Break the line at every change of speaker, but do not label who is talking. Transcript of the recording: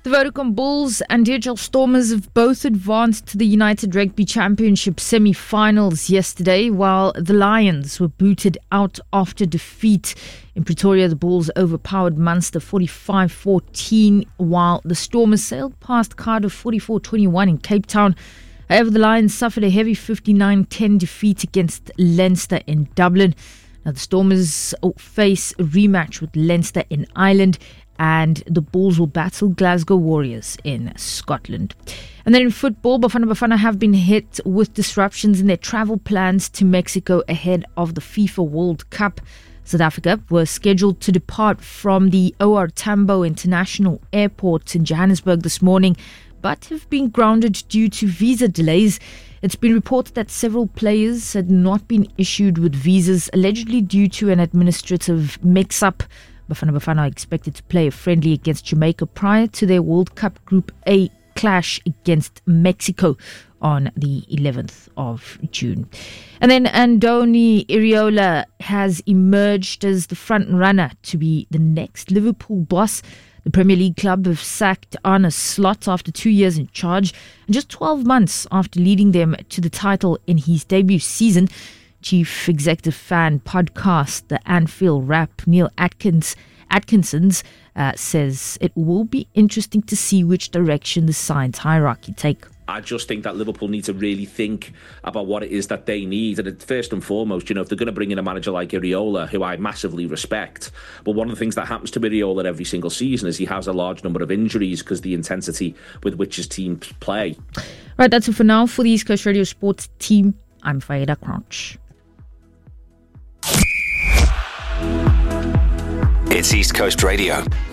The Vodacom Bulls and DHL Stormers have both advanced to the United Rugby Championship semi-finals yesterday, while the Lions were booted out after defeat. In Pretoria, the Bulls overpowered Munster 45-14, while the Stormers sailed past Cardiff 44-21 in Cape Town. However, the Lions suffered a heavy 59-10 defeat against Leinster in Dublin. Now, the Stormers face a rematch with Leinster in Ireland, and the Bulls will battle Glasgow Warriors in Scotland. And then in football, Bafana have been hit with disruptions in their travel plans to Mexico ahead of the FIFA World Cup. South Africa were scheduled to depart from the O.R. Tambo International Airport in Johannesburg this morning, but have been grounded due to visa delays. It's been reported that several players had not been issued with visas, allegedly due to an administrative mix-up. Bafana are expected to play a friendly against Jamaica prior to their World Cup Group A clash against Mexico on the 11th of June. And then Andoni Iraola has emerged as the front runner to be the next Liverpool boss. The Premier League club have sacked Arne Slot after 2 years in charge and just 12 months after leading them to the title in his debut season. Chief Executive Fan podcast, the Anfield Wrap, Neil Atkinson's says it will be interesting to see which direction the side's hierarchy take.
I just think that Liverpool need to really think about what it is that they need. And first and foremost, if they're going to bring in a manager like Iraola, who I massively respect, but one of the things that happens to Iraola every single season is he has a large number of injuries because the intensity with which his teams play.
Right, that's it for now. For the East Coast Radio Sports team, I'm Faida Crouch.
It's East Coast Radio.